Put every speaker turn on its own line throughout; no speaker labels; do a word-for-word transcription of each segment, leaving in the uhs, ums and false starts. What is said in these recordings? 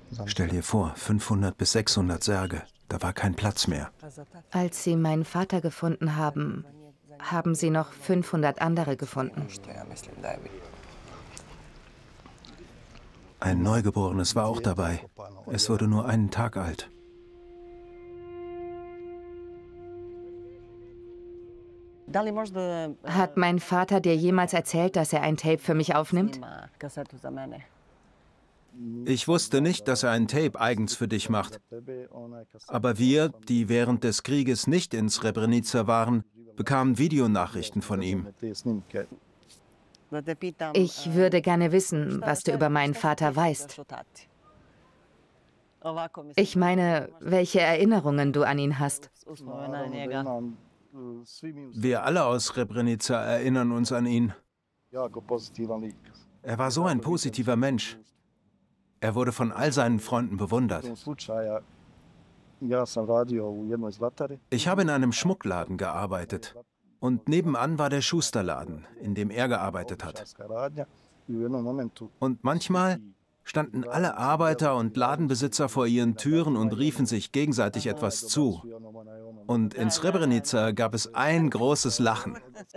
Stell dir vor, fünfhundert bis sechshundert Särge. Da war kein Platz mehr.
Als Sie meinen Vater gefunden haben, haben Sie noch fünfhundert andere gefunden.
Ein Neugeborenes war auch dabei. Es wurde nur einen Tag alt.
Hat mein Vater dir jemals erzählt, dass er ein Tape für mich aufnimmt?
Ich wusste nicht, dass er ein Tape eigens für dich macht. Aber wir, die während des Krieges nicht in Srebrenica waren, bekamen Videonachrichten von ihm.
Ich würde gerne wissen, was du über meinen Vater weißt. Ich meine, welche Erinnerungen du an ihn hast.
Wir alle aus Srebrenica erinnern uns an ihn. Er war so ein positiver Mensch. Er wurde von all seinen Freunden bewundert. Ich habe in einem Schmuckladen gearbeitet. Und nebenan war der Schusterladen, in dem er gearbeitet hat. Und manchmal standen alle Arbeiter und Ladenbesitzer vor ihren Türen und riefen sich gegenseitig etwas zu. Und in Srebrenica gab es ein großes Lachen.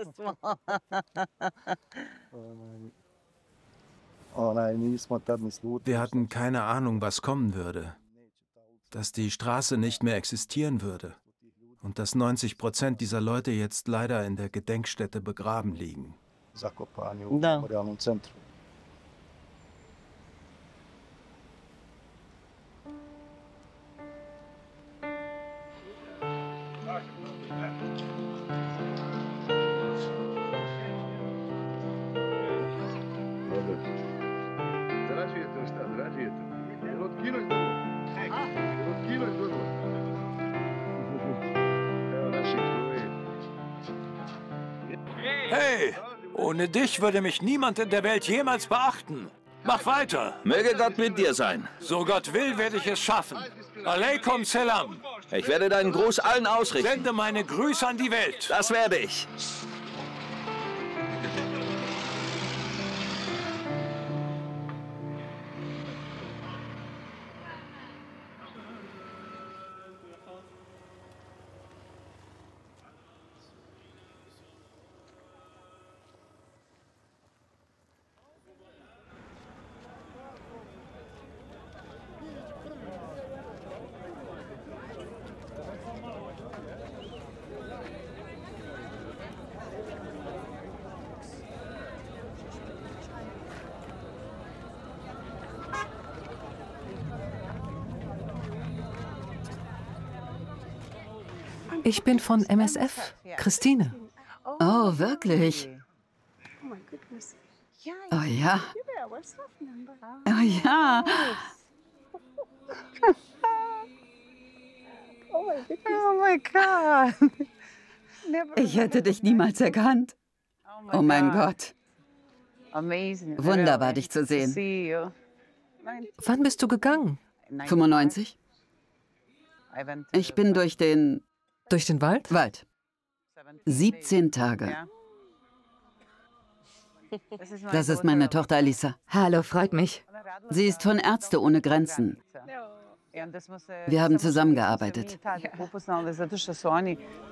Wir hatten keine Ahnung, was kommen würde. Dass die Straße nicht mehr existieren würde. Und dass neunzig Prozent dieser Leute jetzt leider in der Gedenkstätte begraben liegen.
Da.
Hey, ohne dich würde mich niemand in der Welt jemals beachten. Mach weiter.
Möge Gott mit dir sein.
So Gott will, werde ich es schaffen. Aleikum Salam.
Ich werde deinen Gruß allen ausrichten.
Sende meine Grüße an die Welt.
Das werde ich.
Ich bin von M S F, Christine.
Oh, wirklich? Oh ja. Oh ja.
Oh mein Gott.
Ich hätte dich niemals erkannt. Oh mein Gott. Wunderbar, dich zu sehen.
Wann bist du gegangen?
fünfundneunzig? Ich bin durch den...
Durch den Wald?
Wald. siebzehn Tage. Das ist meine Tochter Alisa.
Hallo, freut mich.
Sie ist von Ärzte ohne Grenzen. Wir haben zusammengearbeitet.